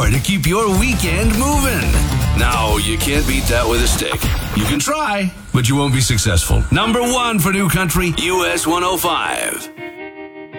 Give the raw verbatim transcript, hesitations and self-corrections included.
to keep your weekend moving. Now, you can't beat that with a stick. You can try, but you won't be successful. Number one for New Country, U S one oh five.